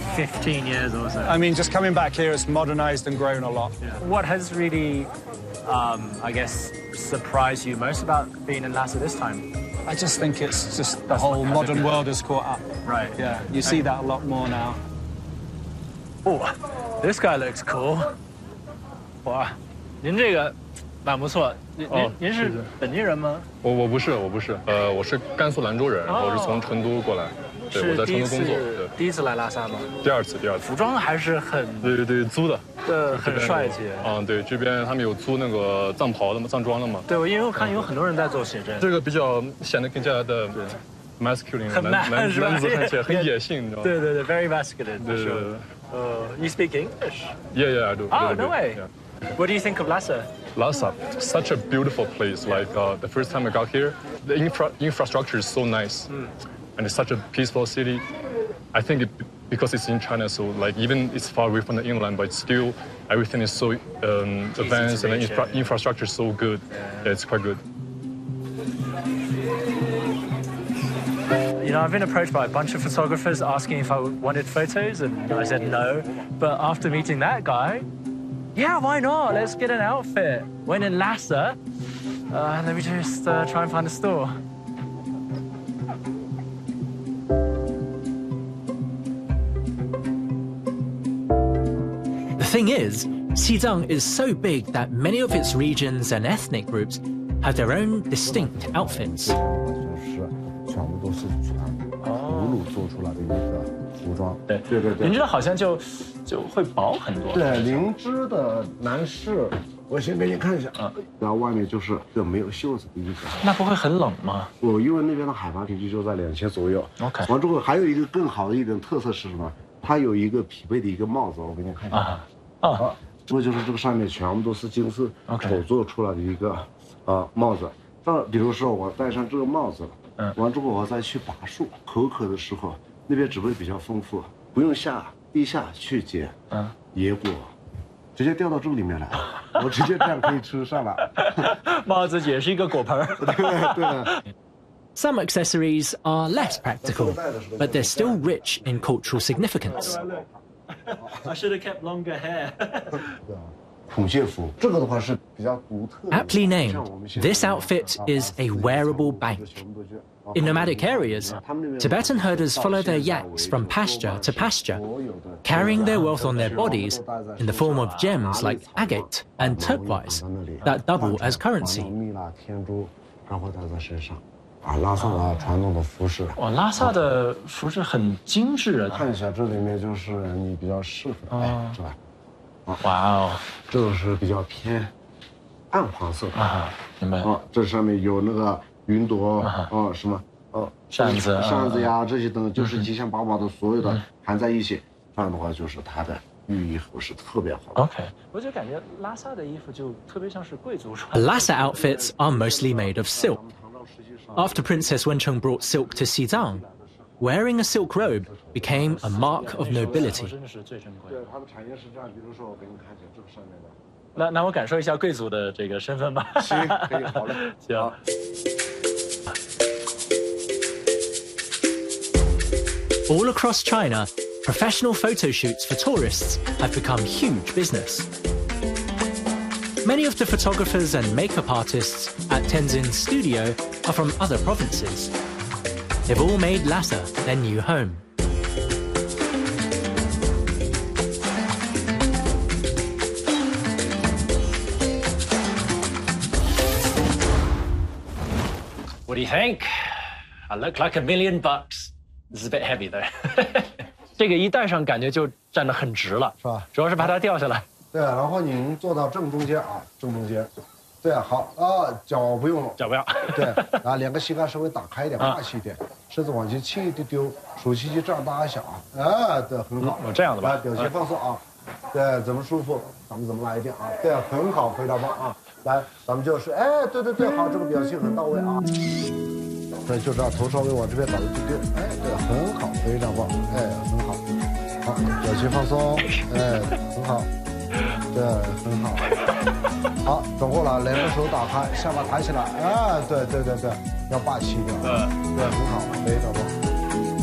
15 years or so. I mean, just coming back here, it's modernized and grown a lot. Yeah. What has really, I guess, surprised you most about being in Lhasa this time? I just think it's just the whole modern world has caught up. Right. Yeah, you see that a lot more now. Oh, this guy looks cool. 哇，您这个蛮不错。您是本地人吗？ 我不是，我是甘肃兰州人，我是从成都过来，对，我在成都工作。对， 第一次来拉萨吗？ 第二次。 服装还是很对租的， 很帅气。 对，这边他们有租那个藏袍的嘛，藏装的嘛。 对，因为我看有很多人在做写真。 这个比较显得更加的 masculine， 男子汉气，很野性，你知道吗？ 对，very masculine。 对。 You speak English? Yeah, I do. Oh, no way. What do you think of Lhasa? Lhasa, such a beautiful place. Like the first time I got here, the infrastructure is so nice, and it's such a peaceful city. I think because it's in China, so like even it's far away from the inland, but still everything is so advanced and the infrastructure is so good. Yeah, it's quite good. You know, I've been approached by a bunch of photographers asking if I wanted photos, and I said no. But after meeting that guy, yeah, why not? Let's get an outfit. When in Lhasa, let me just try and find a store. The thing is, Xizang is so big that many of its regions and ethnic groups have their own distinct outfits. 全部都是全葫芦做出来的一个服装。对。 灵芝的好像就会薄很多。 对，灵芝的男士，我先给你看一下啊，然后外面就是个没有袖子的衣服。 那不会很冷吗？ 因为那边的海拔平均就在2000左右。 OK。 完之后还有一个更好的一点特色是什么？它有一个匹配的一个帽子，我给你看一下。这个就是这个上面全部都是金丝手做出来的一个帽子。那比如说我戴上这个帽子。完之后我再去拔树，口渴的时候，那边植被比较丰富，不用地下去捡野果，直接掉到这里面来，我直接这样可以吃上来。 帽子也是一个果盆。 对。 Some accessories are less practical, but they're still rich in cultural significance. I should have kept longer hair. 孔雀服，这个的话是比较独特的。 Aptly named, this outfit is a wearable bank. In nomadic areas, Tibetan herders follow their yaks from pasture to pasture, carrying their wealth on their bodies in the form of gems like agate and turquoise that double as currency. 拉萨的传统的服饰。 哇，拉萨的服饰很精致啊！ 看一下这里面就是你比较适合，是吧？ 哇哦， 这个是比较偏暗黄色的明白。 这上面有那个云朵什么扇子呀，这些等就是吉祥八宝的所有的含在一起，这样的话就是它的寓意服饰特别好。 OK， 我就感觉拉萨的衣服就特别像是贵族穿。 Lhasa outfits are mostly made of silk. After Princess Wencheng brought silk to Xizang, wearing a silk robe became a mark of nobility. 真的是最珍贵。 对，它的产业是这样，比如说我给你看一下这个上面的。 那我感受一下贵族的这个身份吧。 行，可以，好嘞， 行。 All across China, professional photo shoots for tourists have become huge business. Many of the photographers and makeup artists at Tenzin's studio are from other provinces. They've all made Lhasa their new home. What do you think? I look like $1 million. This is a bit heavy though. 这个一戴上感觉就站得很直了， 是吧？ 主要是怕它掉下来。 对，然后您坐到正中间啊，正中间。对，好啊，脚不用了， 脚不要。 对，然后两个膝盖稍微打开一点，霸气一点，身子往前倾一丢丢，手气就这样搭一下啊，对，很好。 这样的吧？ 来，表情放松啊，对，怎么舒服咱们怎么来一点啊，对，很好，非常棒啊。来，咱们就是，哎，对，好，这个表情很到位啊。对，就这样，头稍微往这边倒一丢丢，哎，对，很好，非常棒，哎，很好，好，表情放松，哎，很好。对，很好。好，转过来，两个手打开，下巴抬起来。啊，对，要霸气一点。对，很好，非常棒。